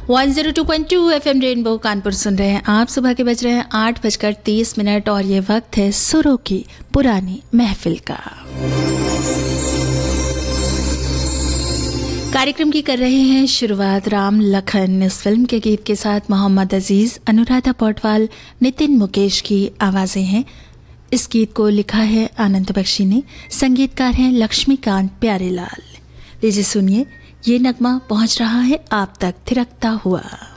102.2 FM rainbow Kanpur सुन रहे हैं आप। सुबह के बज रहे हैं 8:30 और ये वक्त है सुरों की पुरानी महफिल का। कार्यक्रम की कर रहे हैं शुरुआत राम लखन इस फिल्म के गीत के साथ। मोहम्मद अजीज, अनुराधा पौडवाल, नितिन मुकेश की आवाजें हैं। इस गीत को लिखा है आनंद बख्शी ने, संगीतकार हैं लक्ष्मीकांत प्यारेलाल। लीजिए सुनिए, ये नगमा पहुंच रहा है आप तक थिरकता हुआ।